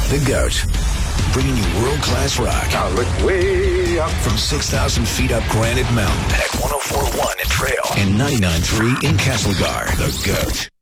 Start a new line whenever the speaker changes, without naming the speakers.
The GOAT. Bringing you world-class rock.
I look way up.
From 6,000 feet up Granite Mountain at 104.1 in Trail and 99.3 in Castlegar. The GOAT.